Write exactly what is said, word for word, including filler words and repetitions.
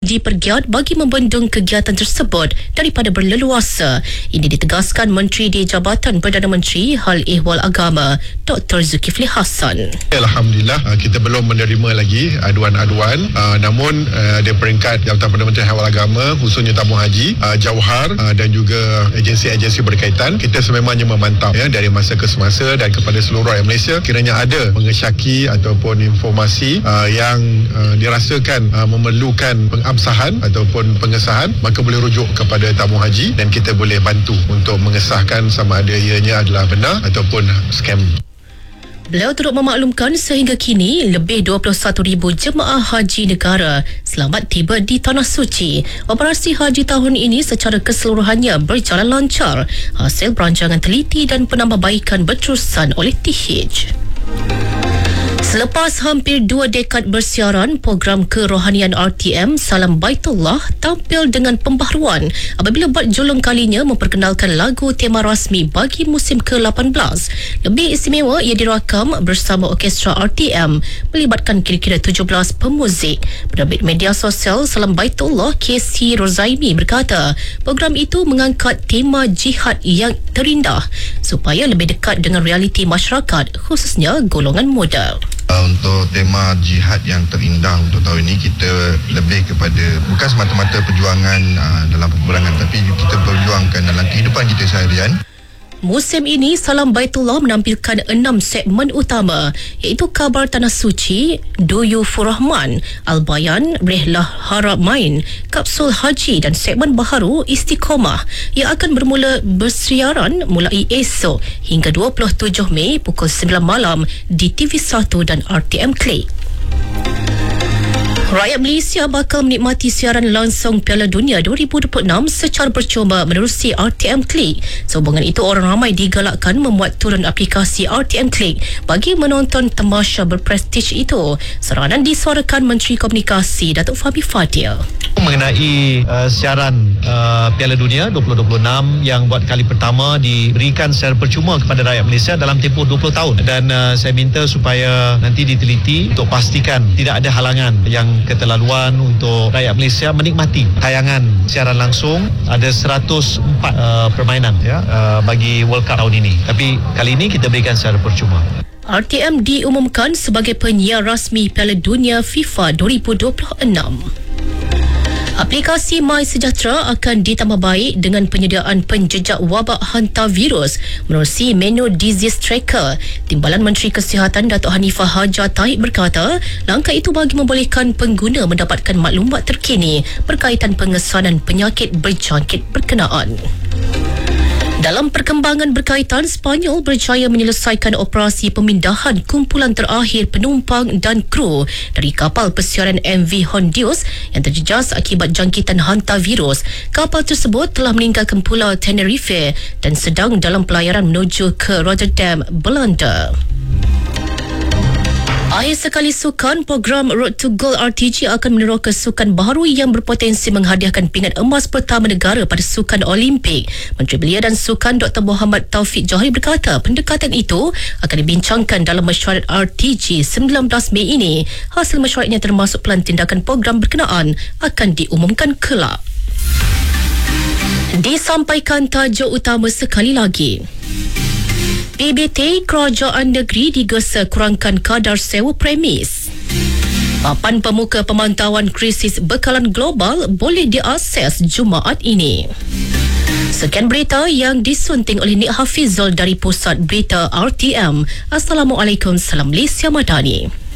dipergiat bagi membendung kegiatan tersebut daripada berleluasa. Ini ditegaskan Menteri di Jabatan Perdana Menteri Hal Ehwal Agama Doktor Zulkifli Hassan. Alhamdulillah kita belum menerima lagi aduan-aduan, namun di peringkat Jabatan Perdana Menteri Hal Ehwal Agama khususnya tabung haji, Jauhar dan juga agensi-agensi berkaitan, kita sememangnya memantau ya, dari masa ke semasa dan kepada seluruh rakyat Malaysia, kiranya ada mengesyaki ataupun informasi uh, yang uh, dirasakan uh, memerlukan pengabsahan ataupun pengesahan, maka boleh rujuk kepada tabung haji dan kita boleh bantu untuk mengesahkan sama ada ianya adalah benar ataupun scam. Beliau turut memaklumkan sehingga kini lebih dua puluh satu ribu jemaah haji negara selamat tiba di Tanah Suci. Operasi haji tahun ini secara keseluruhannya berjalan lancar hasil perancangan teliti dan penambahbaikan berterusan oleh T H. Selepas hampir dua dekad bersiaran, program kerohanian R T M Salam Baitullah tampil dengan pembaharuan apabila berjulung kalinya memperkenalkan lagu tema rasmi bagi musim ke lapan belas. Lebih istimewa, ia dirakam bersama orkestra R T M melibatkan kira-kira tujuh belas pemuzik. Penerbit media sosial Salam Baitullah K C Rozaimi berkata, program itu mengangkat tema jihad yang terindah supaya lebih dekat dengan realiti masyarakat, khususnya golongan muda. Untuk tema jihad yang terindah untuk tahun ini, kita lebih kepada bukan semata-mata perjuangan uh, dalam peperangan, tapi kita perjuangkan dalam kehidupan kita seharian. Musim ini, Salam Baitullah menampilkan enam segmen utama iaitu Kabar Tanah Suci, Duyufur Rahman, Al-Bayan, Rehlah Haramain, Kapsul Haji dan segmen baharu Istiqomah yang akan bermula bersiaran mulai esok hingga dua puluh tujuh Mei pukul sembilan malam di T V satu dan R T M Click. Rakyat Malaysia bakal menikmati siaran langsung Piala Dunia dua ribu dua puluh enam secara percuma menerusi R T M Click. Sehubungan itu, orang ramai digalakkan memuat turun aplikasi R T M Click bagi menonton tamasya berprestij itu. Seranan disuarakan Menteri Komunikasi Datuk Fahmi Fadil. Mengenai uh, siaran uh, Piala Dunia dua ribu dua puluh enam yang buat kali pertama diberikan secara percuma kepada rakyat Malaysia dalam tempoh dua puluh tahun, dan uh, saya minta supaya nanti diteliti untuk pastikan tidak ada halangan yang keterlaluan untuk rakyat Malaysia menikmati tayangan siaran langsung. Ada seratus empat uh, permainan ya uh, bagi World Cup tahun ini, tapi kali ini kita berikan secara percuma. R T M diumumkan sebagai penyiar rasmi Piala Dunia FIFA dua ribu dua puluh enam. Aplikasi MySejahtera akan ditambah baik dengan penyediaan penjejak wabak hantavirus menerusi menu Disease Tracker. Timbalan Menteri Kesihatan Datuk Hanifah Hajar Tahib berkata, langkah itu bagi membolehkan pengguna mendapatkan maklumat terkini berkaitan pengesanan penyakit berjangkit berkenaan. Dalam perkembangan berkaitan, Sepanyol berjaya menyelesaikan operasi pemindahan kumpulan terakhir penumpang dan kru dari kapal pesiaran M V Hondius yang terjejas akibat jangkitan hantavirus. Kapal tersebut telah meninggalkan Pulau Tenerife dan sedang dalam pelayaran menuju ke Rotterdam, Belanda. Akhir sekali sukan, program Road to Gold R T G akan meneroka sukan baharu yang berpotensi menghadiahkan pingat emas pertama negara pada sukan Olimpik. Menteri Belia dan Sukan Doktor Muhammad Taufik Johari berkata, pendekatan itu akan dibincangkan dalam mesyuarat R T G sembilan belas Mei ini. Hasil mesyuaratnya termasuk pelan tindakan program berkenaan akan diumumkan kelak. Disampaikan tajuk utama sekali lagi. P B T Kerajaan Negeri digesa kurangkan kadar sewa premis. Papan pemuka pemantauan krisis bekalan global boleh diakses Jumaat ini. Sekian berita yang disunting oleh Nik Hafizul dari Pusat Berita R T M. Assalamualaikum, salam Malaysia Madani.